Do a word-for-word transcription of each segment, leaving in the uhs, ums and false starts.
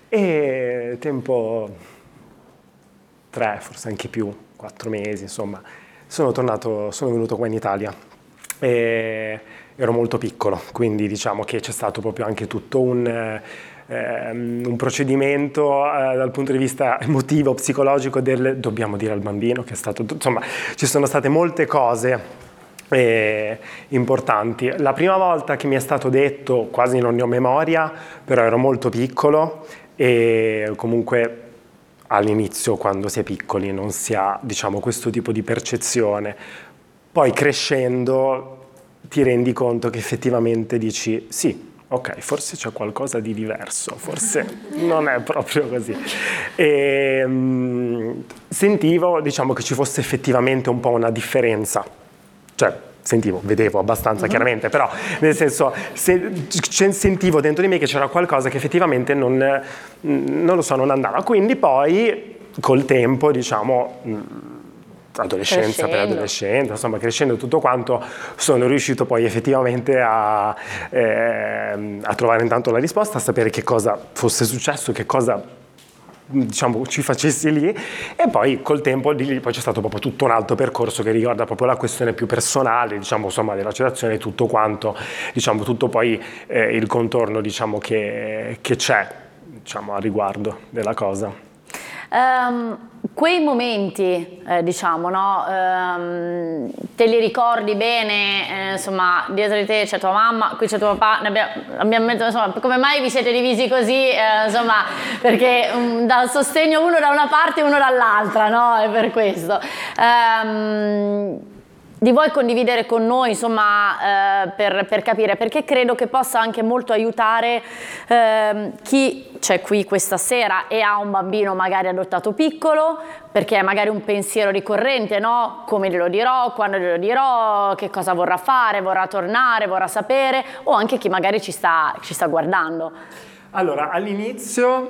e tempo tre, forse anche più, quattro mesi, insomma, sono tornato, sono venuto qua in Italia. E ero molto piccolo, quindi diciamo che c'è stato proprio anche tutto un, eh, un procedimento eh, dal punto di vista emotivo, psicologico del dobbiamo dire al bambino che è stato, insomma ci sono state molte cose eh, importanti. La prima volta che mi è stato detto, quasi non ne ho memoria, però ero molto piccolo e comunque all'inizio quando si è piccoli non si ha, diciamo, questo tipo di percezione. Poi crescendo ti rendi conto che effettivamente dici sì, ok, forse c'è qualcosa di diverso, forse non è proprio così. E, mh, sentivo, diciamo, che ci fosse effettivamente un po' una differenza, cioè sentivo, vedevo abbastanza uh-huh. chiaramente, però nel senso se, sentivo dentro di me che c'era qualcosa che effettivamente non, non lo so, non andava. Quindi poi col tempo, diciamo, adolescenza per adolescenza, insomma crescendo tutto quanto, sono riuscito poi effettivamente a, eh, a trovare intanto la risposta, a sapere che cosa fosse successo, che cosa, diciamo, ci facessi lì, e poi col tempo lì poi c'è stato proprio tutto un altro percorso che riguarda proprio la questione più personale, diciamo, insomma, dell'accettazione, tutto quanto, diciamo, tutto poi eh, il contorno, diciamo, che, che c'è, diciamo, a riguardo della cosa. Um, quei momenti, eh, diciamo, no? Um, te li ricordi bene, eh, insomma, dietro di te c'è tua mamma, qui c'è tuo papà, ne abbiamo, abbiamo, insomma, come mai vi siete divisi così, eh, insomma, perché um, dal sostegno uno da una parte e uno dall'altra, no? È per questo. Um, di vuoi condividere con noi, insomma, eh, per, per capire, perché credo che possa anche molto aiutare eh, chi c'è qui questa sera e ha un bambino magari adottato piccolo, perché è magari un pensiero ricorrente, no? Come glielo dirò, quando glielo dirò, che cosa vorrà fare, vorrà tornare, vorrà sapere, o anche chi magari ci sta, ci sta guardando. Allora, all'inizio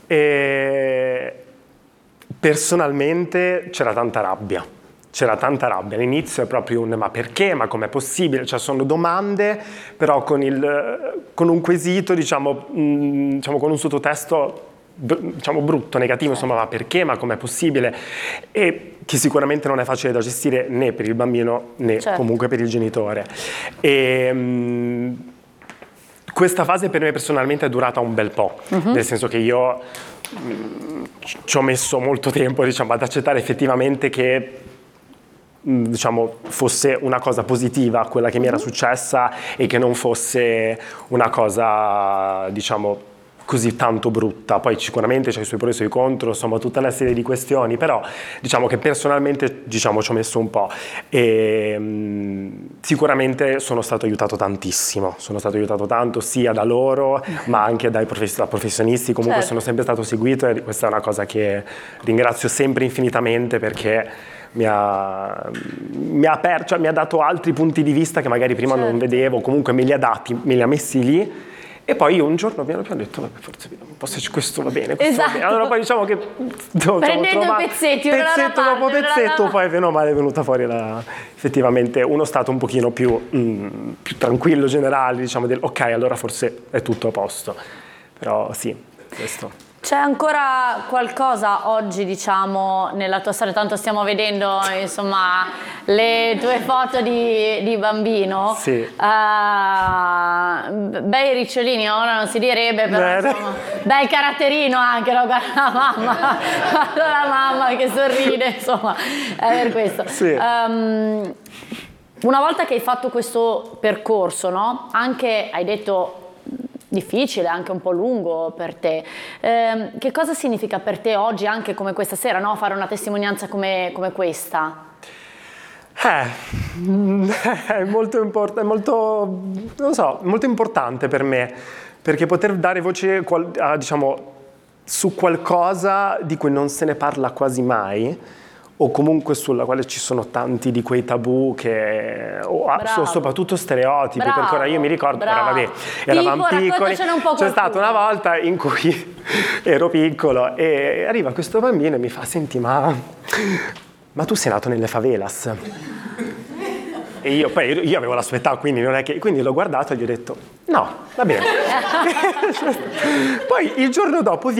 eh, personalmente c'era tanta rabbia. C'era tanta rabbia, all'inizio è proprio un ma perché, ma com'è possibile, cioè sono domande però con, il, con un quesito, diciamo, mh, diciamo con un sottotesto diciamo brutto, negativo, insomma, ma perché, ma com'è possibile, e che sicuramente non è facile da gestire né per il bambino né certo. comunque per il genitore. E, mh, questa fase per me personalmente è durata un bel po', uh-huh. nel senso che io mh, ci ho messo molto tempo, diciamo, ad accettare effettivamente che diciamo fosse una cosa positiva quella che mi era successa e che non fosse una cosa, diciamo, così tanto brutta. Poi sicuramente c'è i suoi pro e i suoi contro, insomma tutta una serie di questioni, però diciamo che personalmente, diciamo, ci ho messo un po' e mh, sicuramente sono stato aiutato tantissimo, sono stato aiutato tanto sia da loro ma anche dai profess- da professionisti, comunque certo. sono sempre stato seguito e questa è una cosa che ringrazio sempre infinitamente, perché mi ha, mi ha aperto, cioè mi ha dato altri punti di vista che magari prima certo. non vedevo, comunque me li ha dati, me li ha messi lì, e poi io un giorno piano piano ho detto vabbè, forse vediamo un po' se questo va bene, questo esatto. va bene. Allora poi diciamo che prendendo i pezzetti, pezzetto dopo pezzetto, poi bene o male è venuta fuori la, effettivamente uno stato un pochino più, mm, più tranquillo, generale, diciamo, del ok, allora forse è tutto a posto, però sì, questo. C'è ancora qualcosa oggi, diciamo, nella tua storia? Tanto stiamo vedendo, insomma, le tue foto di, di bambino. Sì. Uh, bei ricciolini, ora non si direbbe, però insomma, bel caratterino anche, no? Guarda la mamma, guarda la mamma che sorride, insomma, è per questo. Sì. Um, una volta che hai fatto questo percorso, no? Anche, hai detto, difficile, anche un po' lungo per te. Eh, che cosa significa per te oggi, anche come questa sera, no? Fare una testimonianza come, come questa? Eh, è molto importante, molto, non so, molto importante per me, perché poter dare voce, a, diciamo, su qualcosa di cui non se ne parla quasi mai, o comunque sulla quale ci sono tanti di quei tabù che o bravo, soprattutto stereotipi, bravo, perché ora io mi ricordo, bravo. ora vabbè, eravamo piccoli, c'è stata una volta in cui ero piccolo e arriva questo bambino e mi fa: senti, ma, ma tu sei nato nelle favelas? E io poi io avevo la sua età, quindi non è che, quindi l'ho guardato e gli ho detto no, va bene. Poi il giorno dopo